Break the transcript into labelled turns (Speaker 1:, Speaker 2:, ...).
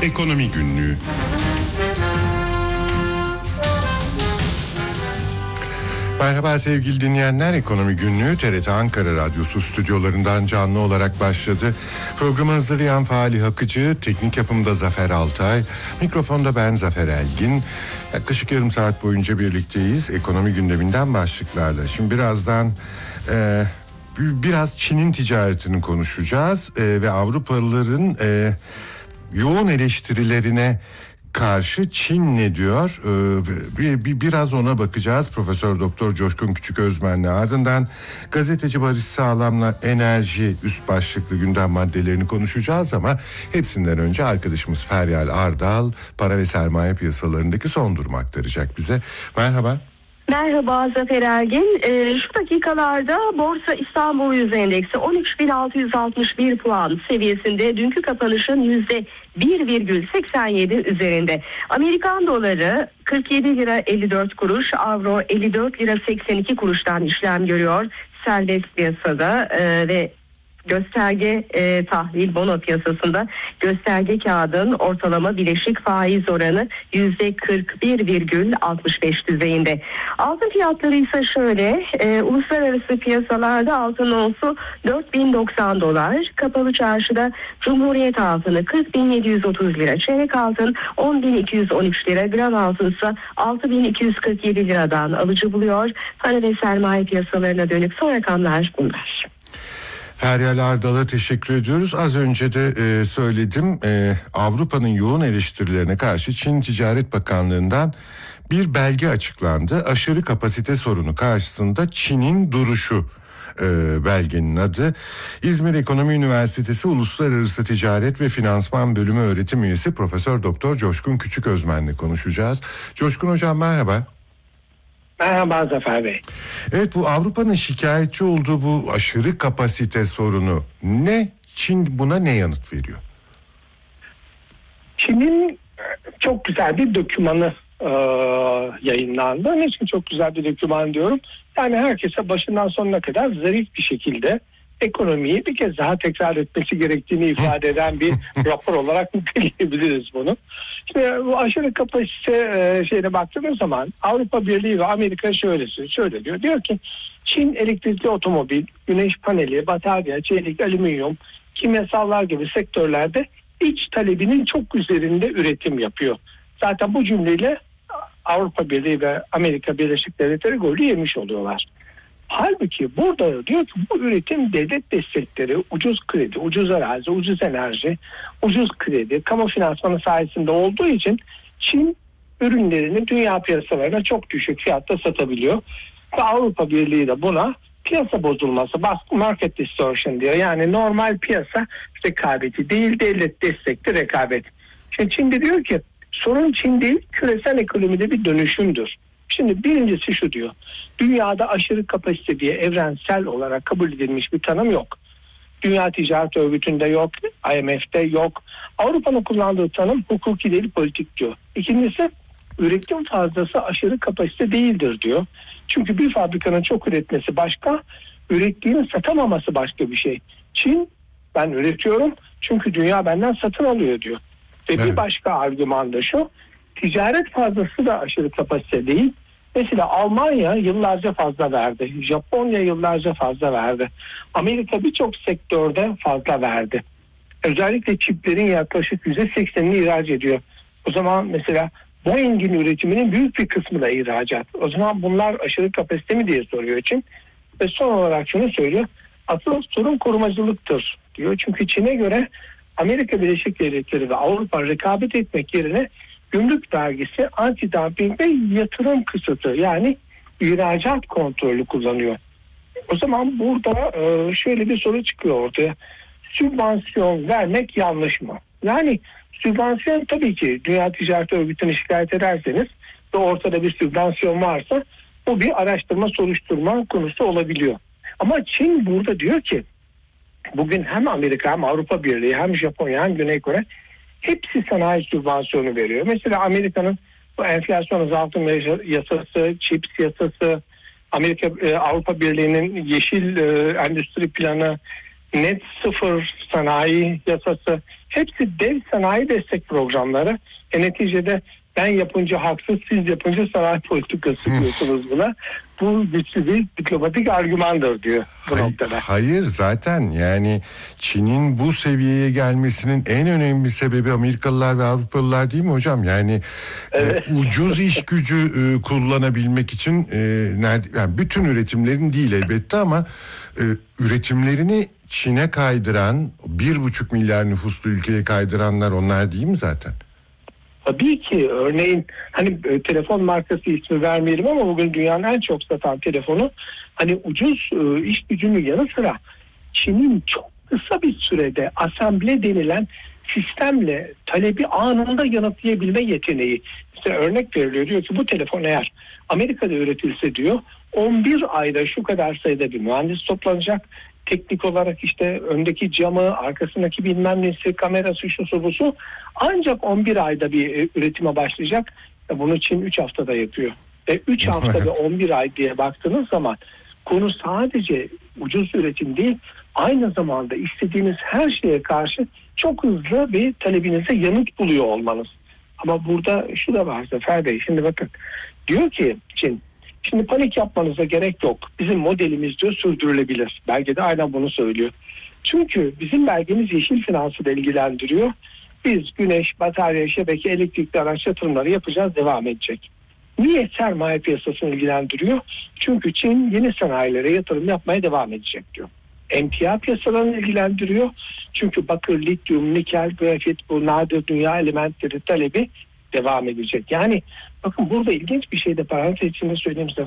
Speaker 1: Ekonomi Günlüğü. Merhaba sevgili dinleyenler, Ekonomi Günlüğü TRT Ankara Radyosu stüdyolarından canlı olarak başladı. Programı hazırlayan Fahri Akıcı, teknik yapımda Zafer Altay, mikrofonda ben Zafer Elgin. Yaklaşık yarım saat boyunca birlikteyiz ekonomi gündeminden başlıklarla. Şimdi birazdan biraz Çin'in ticaretini konuşacağız ve Avrupalıların yoğun eleştirilerine karşı Çin ne diyor? Biraz ona bakacağız. Profesör Doktor Coşkun Küçüközmen'le, ardından gazeteci Barış Sağlam'la enerji üst başlıklı gündem maddelerini konuşacağız ama hepsinden önce arkadaşımız Feryal Ardal para ve sermaye piyasalarındaki son durumu aktaracak bize. Merhaba.
Speaker 2: Merhaba Zafer Ergin. Şu dakikalarda Borsa İstanbul Yüz Endeksi 13.661 puan seviyesinde, dünkü kapanışın %1,87 üzerinde. Amerikan doları 47 lira 54 kuruş, avro 54 lira 82 kuruştan işlem görüyor serbest piyasada ve gösterge tahvil bono piyasasında gösterge kağıdın ortalama bileşik faiz oranı %41,65 düzeyinde. Altın fiyatları ise şöyle: uluslararası piyasalarda altın onsu $4.090, kapalı çarşıda Cumhuriyet altını 40.730 lira, çeyrek altın 10.213 lira, gram altın ise 6.247 liradan alıcı buluyor. Para ve sermaye piyasalarına dönük son rakamlar bunlar.
Speaker 1: Feryal Ardal'a teşekkür ediyoruz. Az önce de söyledim, Avrupa'nın yoğun eleştirilerine karşı Çin Ticaret Bakanlığı'ndan bir belge açıklandı. Aşırı kapasite sorunu karşısında Çin'in duruşu belgenin adı. İzmir Ekonomi Üniversitesi Uluslararası Ticaret ve Finansman Bölümü öğretim üyesi Profesör Doktor Coşkun Küçüközmen'le konuşacağız. Coşkun Hocam merhaba.
Speaker 3: Merhaba Zafer Bey.
Speaker 1: Evet, bu Avrupa'nın şikayetçi olduğu bu aşırı kapasite sorunu ne? Çin buna ne yanıt veriyor?
Speaker 3: Çin'in çok güzel bir dokümanı yayınlandı. Niçin çok güzel bir doküman diyorum? Yani herkese başından sonuna kadar zarif bir şekilde ekonomiyi bir kez daha tekrar etmesi gerektiğini ifade eden bir rapor olarak niteleyebiliriz bunu. İşte bu aşırı kapasite şeyine baktığımız zaman Avrupa Birliği ve Amerika şöyle diyor. Diyor ki Çin elektrikli otomobil, güneş paneli, batarya, çelik, alüminyum, kimyasallar gibi sektörlerde iç talebinin çok üzerinde üretim yapıyor. Zaten bu cümleyle Avrupa Birliği ve Amerika Birleşik Devletleri golü yemiş oluyorlar. Halbuki burada diyor ki bu üretim devlet destekleri, ucuz kredi, ucuz arazi, ucuz enerji, ucuz kredi, kamu finansmanı sayesinde olduğu için Çin ürünlerini dünya piyasalarına çok düşük fiyatta satabiliyor. Ve Avrupa Birliği de buna piyasa bozulması, market distortion diyor. Yani normal piyasa rekabeti değil, devlet destekli rekabet. Şimdi Çin de diyor ki sorun Çin değil, küresel ekonomide bir dönüşümdür. Şimdi birincisi şu diyor: dünyada aşırı kapasite diye evrensel olarak kabul edilmiş bir tanım yok. Dünya Ticaret Örgütü'nde yok, IMF'de yok. Avrupa'nın kullandığı tanım hukuki değil, politik diyor. İkincisi, üretim fazlası aşırı kapasite değildir diyor. Çünkü bir fabrikanın çok üretmesi başka, ürettiğini satamaması başka bir şey. Çin, ben üretiyorum çünkü dünya benden satın alıyor diyor. Ve evet, bir başka argüman da şu: ticaret fazlası da aşırı kapasite değil. Mesela Almanya yıllarca fazla verdi. Japonya yıllarca fazla verdi. Amerika birçok sektörde fazla verdi. Özellikle çiplerin yaklaşık %80'ini ihraç ediyor. O zaman mesela Boeing'in üretiminin büyük bir kısmı da ihracat. O zaman bunlar aşırı kapasite mi diye soruyor Çin. Ve son olarak şunu söylüyor: asıl sorun korumacılıktır diyor. Çünkü Çin'e göre Amerika Birleşik Devletleri ve Avrupa rekabet etmek yerine gümrük vergisi, anti-dumping ve yatırım kısıtı, yani ihracat kontrolü kullanıyor. O zaman burada şöyle bir soru çıkıyor ortaya: sübvansiyon vermek yanlış mı? Yani sübvansiyon, tabii ki Dünya Ticaret Örgütü'ne şikayet ederseniz ve ortada bir sübvansiyon varsa bu bir araştırma, soruşturma konusu olabiliyor. Ama Çin burada diyor ki bugün hem Amerika hem Avrupa Birliği hem Japonya hem Güney Kore hepsi sanayi sübvansiyonu veriyor. Mesela Amerika'nın bu enflasyon azaltım yasası, CHIPS yasası, Avrupa Birliği'nin yeşil endüstri planı, net sıfır sanayi yasası, hepsi dev sanayi destek programları. Neticede ben yapınca haksız, siz yapınca sanayi politikası diyorsunuz buna. Bu güçlü bir diplomatik argümandır diyor bu noktada.
Speaker 1: Hayır, zaten yani Çin'in bu seviyeye gelmesinin en önemli sebebi Amerikalılar ve Avrupalılar değil mi hocam? Yani
Speaker 3: Evet.
Speaker 1: Ucuz iş gücü kullanabilmek için yani bütün üretimlerin değil elbette ama üretimlerini Çin'e kaydıran, 1,5 milyar nüfuslu ülkeye kaydıranlar onlar değil mi zaten?
Speaker 3: Tabii ki, örneğin hani telefon markası ismi vermeyelim ama bugün dünyanın en çok satan telefonu, hani ucuz iş gücünün yanı sıra Çin'in çok kısa bir sürede asamble denilen sistemle talebi anında yanıtlayabilme yeteneği. İşte örnek veriliyor, diyor ki bu telefon eğer Amerika'da üretilse diyor 11 ayda şu kadar sayıda bir mühendis toplanacak. Teknik olarak işte öndeki camı, arkasındaki bilmem nesi, kamerası, şusu busu, ancak 11 ayda bir üretime başlayacak. Bunu Çin 3 haftada yapıyor. Ve 3 haftada 11 ay diye baktığınız zaman konu sadece ucuz üretim değil, aynı zamanda istediğiniz her şeye karşı çok hızlı bir talebinize yanıt buluyor olmanız. Ama burada şu da var Zafer Bey, şimdi bakın, diyor ki Çin, şimdi panik yapmanıza gerek yok. Bizim modelimiz diyor sürdürülebilir. Belgede aynen bunu söylüyor. Çünkü bizim belgemiz yeşil finansı da ilgilendiriyor. Biz güneş, batarya, şebeke, elektrikli araç yatırımları yapacağız, devam edecek. Niye sermaye piyasasını ilgilendiriyor? Çünkü Çin yeni sanayilere yatırım yapmaya devam edecek diyor. Emtia piyasalarını ilgilendiriyor. Çünkü bakır, lityum, nikel, grafit, bu nadir dünya elementleri talebi devam edecek. Yani bakın burada ilginç bir şey de parantez içinde söyleyeyim size.